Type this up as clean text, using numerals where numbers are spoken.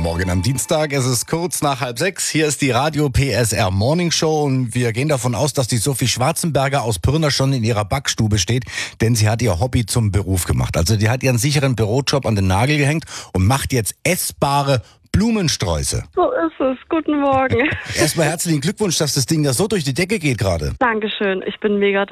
Morgen am Dienstag. Es ist kurz nach 5:30. Hier ist die Radio PSR Morning Show und wir gehen davon aus, dass die Sophie Schwarzenberger aus Pirna schon in ihrer Backstube steht, denn sie hat ihr Hobby zum Beruf gemacht. Also die hat ihren sicheren Bürojob an den Nagel gehängt und macht jetzt essbare Blumensträuße. So ist es. Guten Morgen. Erstmal herzlichen Glückwunsch, dass das Ding da so durch die Decke geht gerade. Dankeschön. Ich bin mega